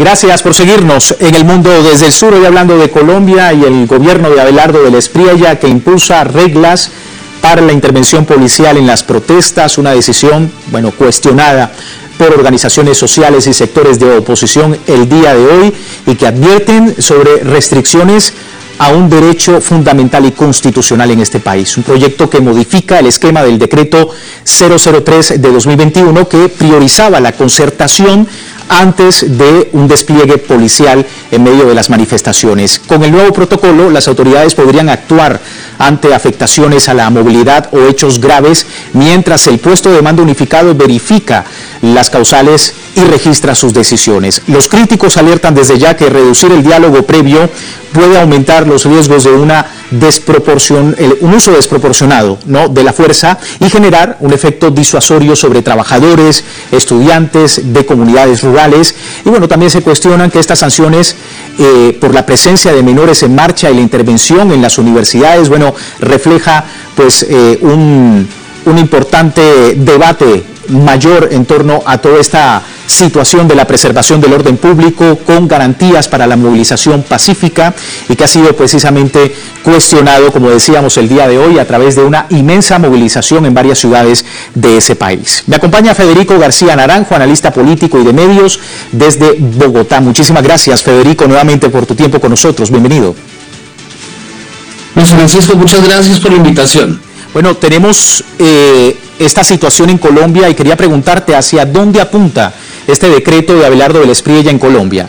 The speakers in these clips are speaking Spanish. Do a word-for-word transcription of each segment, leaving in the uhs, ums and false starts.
Gracias por seguirnos en El Mundo desde el Sur, hoy hablando de Colombia y el gobierno de Abelardo del Espriella, que impulsa reglas para la intervención policial en las protestas, una decisión, bueno, cuestionada por organizaciones sociales y sectores de oposición el día de hoy, y que advierten sobre restricciones a un derecho fundamental y constitucional en este país. Un proyecto que modifica el esquema del decreto cero cero tres de dos mil veintiuno, que priorizaba la concertación antes de un despliegue policial en medio de las manifestaciones. Con el nuevo protocolo, las autoridades podrían actuar ante afectaciones a la movilidad o hechos graves, mientras el puesto de mando unificado verifica las causales y registra sus decisiones. Los críticos alertan desde ya que reducir el diálogo previo puede aumentar los riesgos de una desproporción, un uso desproporcionado, ¿no?, de la fuerza, y generar un efecto disuasorio sobre trabajadores, estudiantes de comunidades rurales. Y bueno, también se cuestionan que estas sanciones eh, por la presencia de menores en marcha y la intervención en las universidades, bueno, refleja pues eh, un, un importante debate mayor en torno a toda esta situación de la preservación del orden público con garantías para la movilización pacífica, y que ha sido precisamente cuestionado, como decíamos, el día de hoy a través de una inmensa movilización en varias ciudades de ese país. Me acompaña Federico García Naranjo, analista político y de medios desde Bogotá. Muchísimas gracias, Federico, nuevamente por tu tiempo con nosotros. Bienvenido. Luis Francisco, muchas gracias por la invitación. Bueno, tenemos eh, esta situación en Colombia y quería preguntarte hacia dónde apunta este decreto de Abelardo del Espriella en Colombia.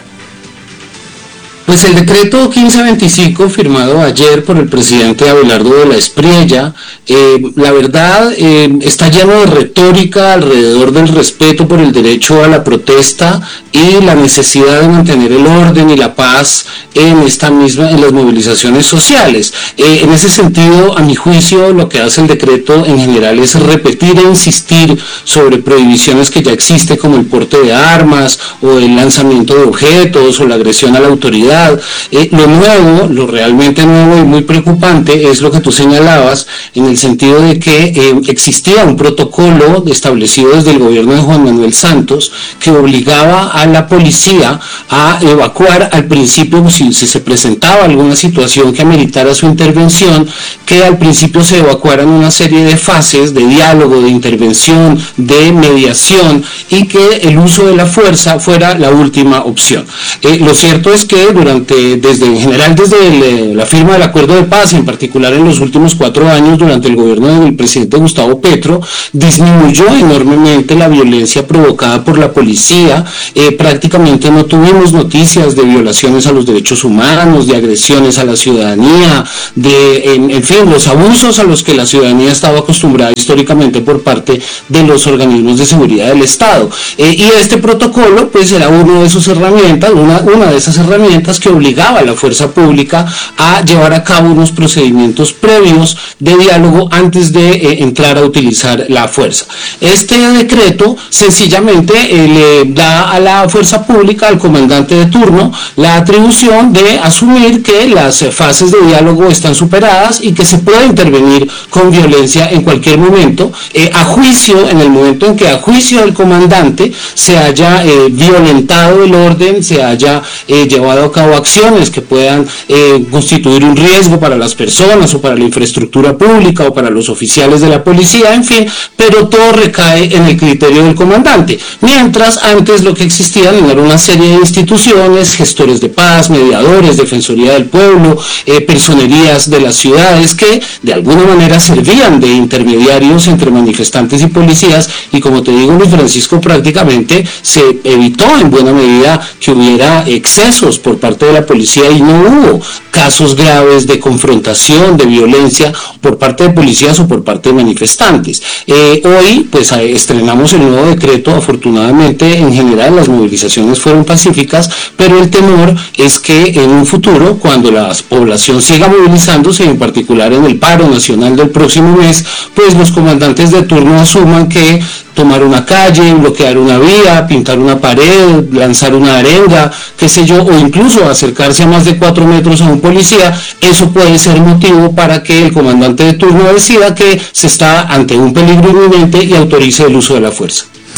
Pues el decreto quince veinticinco, firmado ayer por el presidente Abelardo del Espriella, eh, la verdad eh, está lleno de retórica alrededor del respeto por el derecho a la protesta y la necesidad de mantener el orden y la paz en esta misma, en las movilizaciones sociales. Eh, en ese sentido, a mi juicio, lo que hace el decreto en general es repetir e insistir sobre prohibiciones que ya existen, como el porte de armas o el lanzamiento de objetos o la agresión a la autoridad. Eh, lo nuevo, lo realmente nuevo y muy preocupante es lo que tú señalabas, en el sentido de que eh, existía un protocolo establecido desde el gobierno de Juan Manuel Santos que obligaba a la policía a evacuar al principio, si, si se presentaba alguna situación que ameritara su intervención, que al principio se evacuaran una serie de fases de diálogo, de intervención, de mediación, y que el uso de la fuerza fuera la última opción. Eh, lo cierto es que durante, desde en general desde el, la firma del acuerdo de paz, en particular en los últimos cuatro años durante el gobierno del presidente Gustavo Petro, disminuyó enormemente la violencia provocada por la policía. Eh, prácticamente no tuvimos noticias de violaciones a los derechos humanos, de agresiones a la ciudadanía, de, en, en fin, los abusos a los que la ciudadanía estaba acostumbrada históricamente por parte de los organismos de seguridad del Estado. Eh, y este protocolo pues era una de sus herramientas, una, una de esas herramientas que obligaba a la fuerza pública a llevar a cabo unos procedimientos previos de diálogo antes de eh, entrar a utilizar la fuerza. Este decreto sencillamente eh, le da a la fuerza pública, al comandante de turno, la atribución de asumir que las eh, fases de diálogo están superadas y que se puede intervenir con violencia en cualquier momento, eh, a juicio, en el momento en que a juicio del comandante se haya eh, violentado el orden, se haya eh, llevado a cabo acciones que puedan eh, constituir un riesgo para las personas o para la infraestructura pública o para los oficiales de la policía, en fin, pero todo recae en el criterio del comandante. Mientras antes lo que existían era una serie de instituciones, gestores de paz, mediadores, defensoría del pueblo, eh, personerías de las ciudades que de alguna manera servían de intermediarios entre manifestantes y policías, y como te digo, Luis Francisco, prácticamente se evitó en buena medida que hubiera excesos por parte de la policía y no hubo casos graves de confrontación, de violencia por parte de policías o por parte de manifestantes. Eh, hoy pues estrenamos el nuevo decreto. Afortunadamente en general las movilizaciones fueron pacíficas, pero el temor es que en un futuro, cuando la población siga movilizándose, en particular en el paro nacional del próximo mes, pues los comandantes de turno asuman que tomar una calle, bloquear una vía, pintar una pared, lanzar una arenga, qué sé yo, o incluso acercarse a más de cuatro metros a un policía, eso puede ser motivo para que el comandante de turno decida que se está ante un peligro inminente y autorice el uso de la fuerza.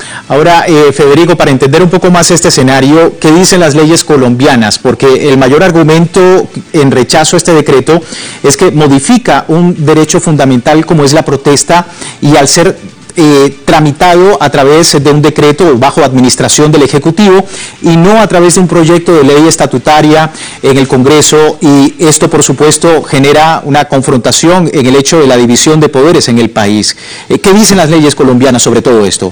Ahora, eh, Federico, para entender un poco más este escenario, ¿qué dicen las leyes colombianas? Porque el mayor argumento en rechazo a este decreto es que modifica un derecho fundamental como es la protesta, y al ser Eh, tramitado a través de un decreto bajo administración del Ejecutivo y no a través de un proyecto de ley estatutaria en el Congreso, y esto por supuesto genera una confrontación en el hecho de la división de poderes en el país. Eh, ¿Qué dicen las leyes colombianas sobre todo esto?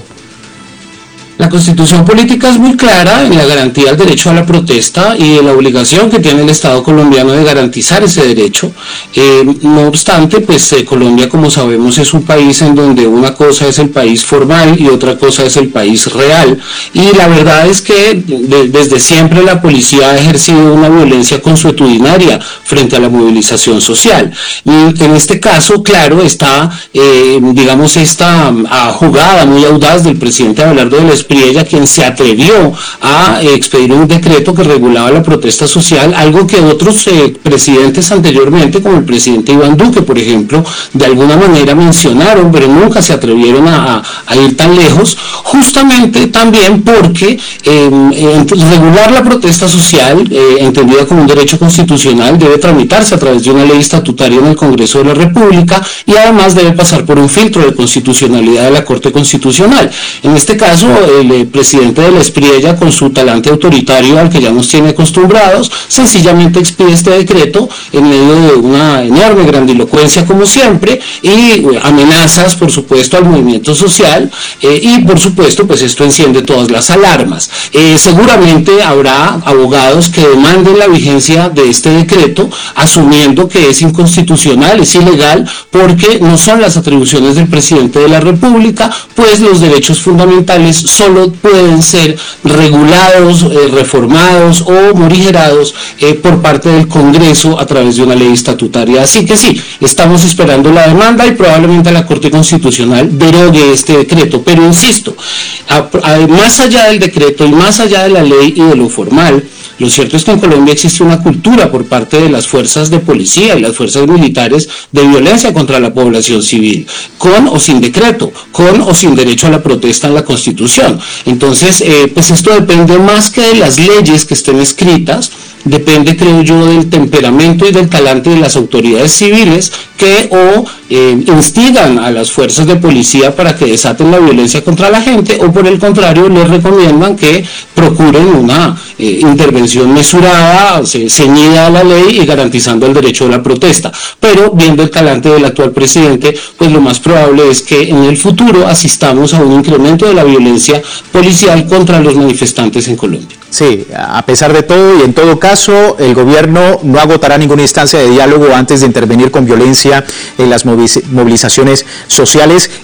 La Constitución política es muy clara en la garantía del derecho a la protesta y en la obligación que tiene el Estado colombiano de garantizar ese derecho. Eh, no obstante, pues eh, Colombia, como sabemos, es un país en donde una cosa es el país formal y otra cosa es el país real. Y la verdad es que de, desde siempre la policía ha ejercido una violencia consuetudinaria frente a la movilización social. Y en este caso, claro, está, eh, digamos, esta uh, jugada muy audaz del presidente Abelardo de la Espriella, quien se atrevió a eh, expedir un decreto que regulaba la protesta social, algo que otros eh, presidentes anteriormente, como el presidente Iván Duque, por ejemplo, de alguna manera mencionaron, pero nunca se atrevieron a, a, a ir tan lejos, justamente también porque eh, eh, regular la protesta social, eh, entendida como un derecho constitucional, debe tramitarse a través de una ley estatutaria en el Congreso de la República, y además debe pasar por un filtro de constitucionalidad de la Corte Constitucional. En este caso, el eh, presidente de la Espriella, con su talante autoritario al que ya nos tiene acostumbrados, sencillamente expide este decreto en medio de una enorme grandilocuencia, como siempre, y eh, amenazas, por supuesto, al movimiento social, eh, y por supuesto, pues esto enciende todas las alarmas. Eh, seguramente habrá abogados que demanden la vigencia de este decreto, asumiendo que es inconstitucional, es ilegal, porque no son las atribuciones del presidente de la República, pues los derechos fundamentales solo pueden ser regulados, eh, reformados o morigerados eh, por parte del Congreso a través de una ley estatutaria. Así que sí, estamos esperando la demanda y probablemente la Corte Constitucional derogue este decreto, pero insisto, a, a, más allá del decreto y más allá de la ley y de lo formal, lo cierto es que en Colombia existe una cultura por parte de las fuerzas de policía y las fuerzas militares de violencia contra la población civil, con o sin decreto, con o sin derecho a la protesta en la Constitución. Entonces, eh, pues esto depende más que de las leyes que estén escritas, depende, creo yo, del temperamento y del talante de las autoridades civiles que o eh, instigan a las fuerzas de policía para que desaten la violencia contra la gente, o por el contrario les recomiendan que procuren una eh, intervención mesurada, se, ceñida a la ley y garantizando el derecho a la protesta. Pero viendo el talante del actual presidente, pues lo más probable es que en el futuro asistamos a un incremento de la violencia policial contra los manifestantes en Colombia. Sí, a pesar de todo y en todo caso, el gobierno no agotará ninguna instancia de diálogo antes de intervenir con violencia en las movilizaciones sociales.